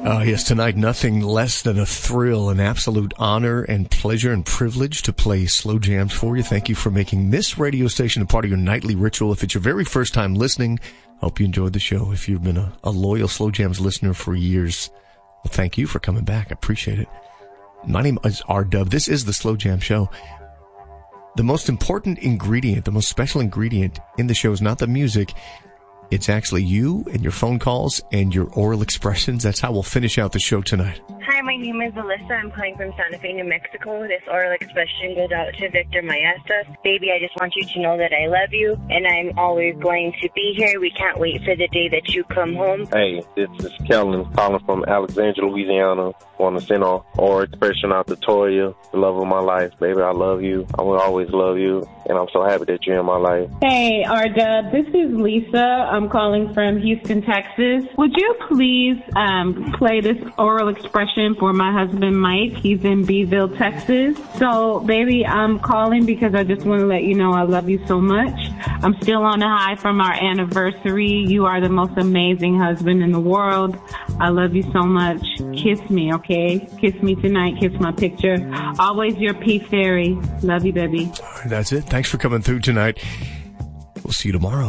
Yes, tonight, nothing less than a thrill, an absolute honor and pleasure and privilege to play Slow Jams for you. Thank you for making this radio station a part of your nightly ritual. If it's your very first time listening, hope you enjoyed the show. If you've been a loyal Slow Jams listener for years, well, thank you for coming back. I appreciate it. My name is R-Dub. This is the Slow Jam Show. The most important ingredient, the most special ingredient in the show is not the music. It's actually you and your phone calls and your oral expressions. That's how we'll finish out the show tonight. Hi, my name is Alyssa. I'm calling from Santa Fe, New Mexico. This oral expression goes out to Victor Maestas. Baby, I just want you to know that I love you, and I'm always going to be here. We can't wait for the day that you come home. Hey, this is Kellen calling from Alexandria, Louisiana. Want to send an oral expression out to Toya, the love of my life. Baby, I love you. I will always love you, and I'm so happy that you're in my life. Hey, R-Dub, this is Lisa. I'm calling from Houston, Texas. Would you please play this oral expression for my husband, Mike? He's in Beeville, Texas. So, baby, I'm calling because I just want to let you know I love you so much. I'm still on the high from our anniversary. You are the most amazing husband in the world. I love you so much. Kiss me, okay? Kiss me tonight. Kiss my picture. Always your peace fairy. Love you, baby. All right, that's it. Thanks for coming through tonight. We'll see you tomorrow.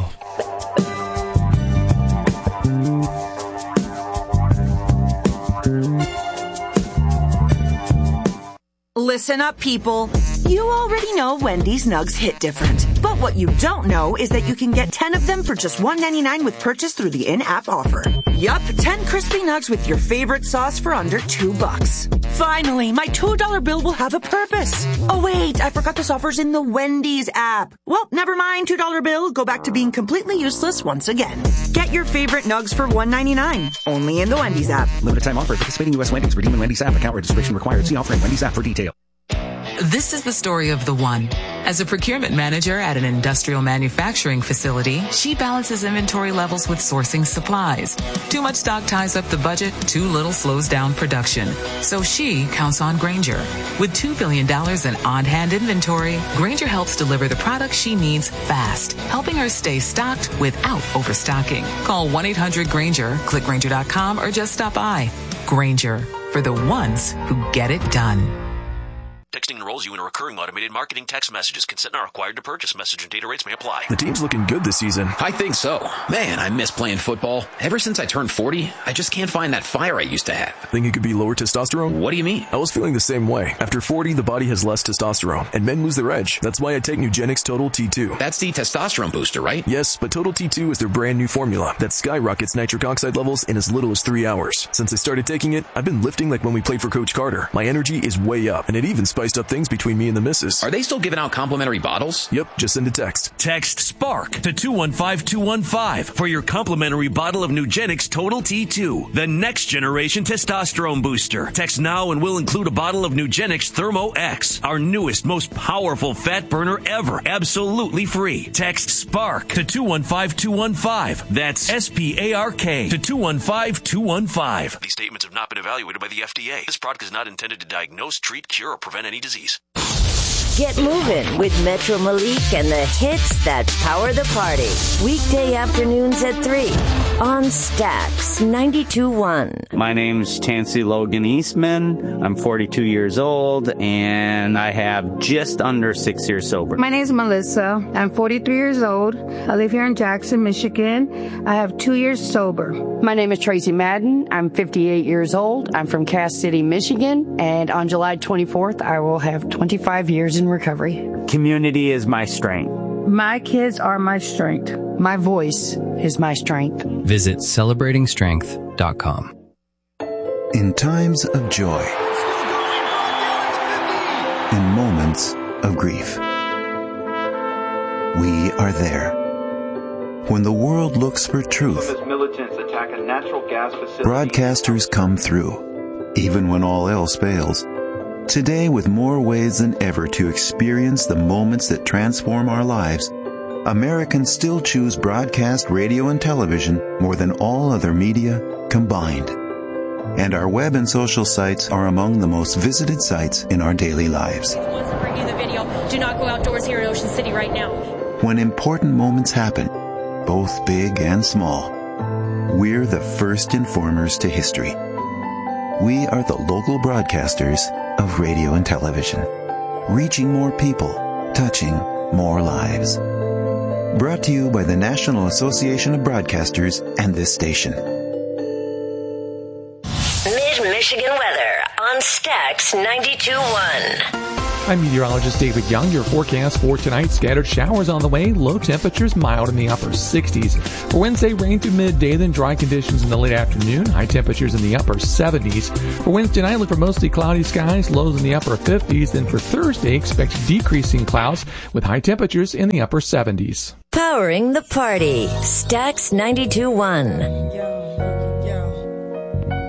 Listen up, people. You already know Wendy's Nugs hit different. But what you don't know is that you can get 10 of them for just $1.99 with purchase through the in-app offer. Yup, 10 crispy nugs with your favorite sauce for under $2. Finally, my $2 bill will have a purpose. Oh wait, I forgot this offer's in the Wendy's app. Well, never mind, $2 bill. Go back to being completely useless once again. Get your favorite nugs for $1.99. Only in the Wendy's app. Limited time offer. Participating U.S. Wendy's. Redeem in Wendy's app. Account registration required. See offer in Wendy's app for detail. This is the story of the one. As a procurement manager at an industrial manufacturing facility, she balances inventory levels with sourcing supplies. Too much stock ties up the budget, too little slows down production. So she counts on Grainger. With $2 billion in on-hand inventory, Grainger helps deliver the products she needs fast, helping her stay stocked without overstocking. Call 1-800-GRAINGER, click Grainger.com, or just stop by. Grainger, for the ones who get it done. Texting enrolls you in a recurring automated marketing text messages. Consent not required to purchase. Message and data rates may apply. The team's looking good this season. I think so. Man, I miss playing football. Ever since I turned 40, I just can't find that fire I used to have. Think it could be lower testosterone? What do you mean? I was feeling the same way. After 40, the body has less testosterone, and men lose their edge. That's why I take Nugenix Total T2. That's the testosterone booster, right? Yes, but Total T2 is their brand new formula that skyrockets nitric oxide levels in as little as 3 hours. Since I started taking it, I've been lifting like when we played for Coach Carter. My energy is way up, and it even spiced up things between me and the missus. Are they still giving out complimentary bottles? Yep, just send a text. Text SPARK to 215-215 for your complimentary bottle of Nugenix Total T2, the next generation testosterone booster. Text now and we'll include a bottle of Nugenix Thermo X, our newest, most powerful fat burner ever, absolutely free. Text SPARK to 215-215. That's SPARK to 215-215. These statements have not been evaluated by the FDA. This product is not intended to diagnose, treat, cure, or prevent any disease. Get moving with Metro Malik and the hits that power the party. Weekday afternoons at 3 on Stax 92.1. My name's Chancey Logan Eastman. I'm 42 years old, and I have just under 6 years sober. My name's Melissa. I'm 43 years old. I live here in Jackson, Michigan. I have 2 years sober. My name is Tracy Madden. I'm 58 years old. I'm from Cass City, Michigan, and on July 24th, I will have 25 years in recovery. Community is my strength. My kids are my strength. My voice is my strength. Visit celebratingstrength.com. In times of joy, in moments of grief, we are there. When the world looks for truth, broadcasters come through, even when all else fails. Today, with more ways than ever to experience the moments that transform our lives, Americans still choose broadcast radio and television more than all other media combined. And our web and social sites are among the most visited sites in our daily lives. Once I bring you the video, do not go outdoors here in Ocean City right now. When important moments happen, both big and small, we're the first informers to history. We are the local broadcasters of radio and television, reaching more people, touching more lives. Brought to you by the National Association of Broadcasters and this station. Mid-Michigan weather on Stax 92.1. I'm meteorologist David Young. Your forecast for tonight: scattered showers on the way, low temperatures mild in the upper 60s. For Wednesday, rain through midday, then dry conditions in the late afternoon, high temperatures in the upper 70s. For Wednesday night, look for mostly cloudy skies, lows in the upper 50s. Then for Thursday, expect decreasing clouds with high temperatures in the upper 70s. Powering the party, Stax 92.1.